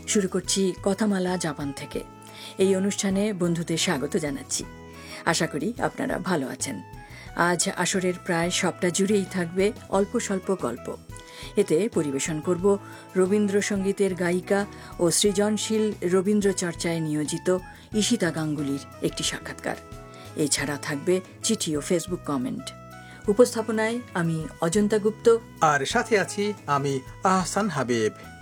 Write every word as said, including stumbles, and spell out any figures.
শুরু করছি কথামালা জাপান থেকে। এই অনুষ্ঠানে বন্ধুদের স্বাগত জানাচ্ছি। আশা করি আপনারা ভালো আছেন। আজ আসরের প্রায় সবটা জুড়েই থাকবে অল্প স্বল্প গল্প। এতে পরিবেশন করব রবীন্দ্রসঙ্গীতের গায়িকা ও সৃজনশীল রবীন্দ্র চর্চায় নিয়োজিত ঈশিতা গাঙ্গুলির একটি সাক্ষাৎকার। এছাড়া থাকবে চিঠি ও ফেসবুক কমেন্ট। উপস্থাপনায় আমি অজন্তা গুপ্ত, আর সাথে আছি আমি আহসান হাবিব।